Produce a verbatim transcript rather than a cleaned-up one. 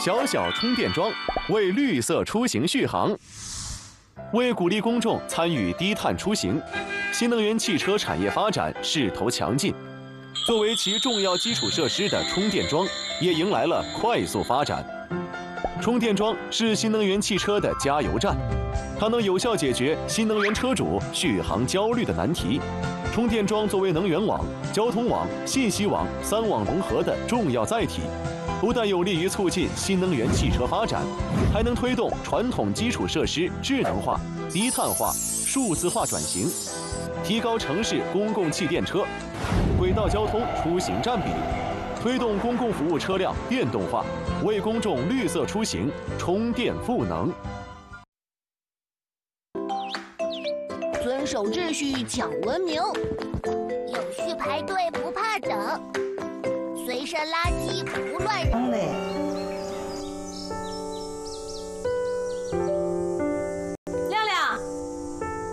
小小充电桩，为绿色出行续航。为鼓励公众参与低碳出行，新能源汽车产业发展势头强劲。作为其重要基础设施的充电桩，也迎来了快速发展。充电桩是新能源汽车的加油站，它能有效解决新能源车主续航焦虑的难题。充电桩作为能源网、交通网、信息网三网融合的重要载体，不但有利于促进新能源汽车发展，还能推动传统基础设施智能化、低碳化、数字化转型，提高城市公共汽电车、轨道交通出行占比，推动公共服务车辆电动化，为公众绿色出行充电赋能。 遵守秩序，讲文明， 有序排队，不怕等，随身垃圾不乱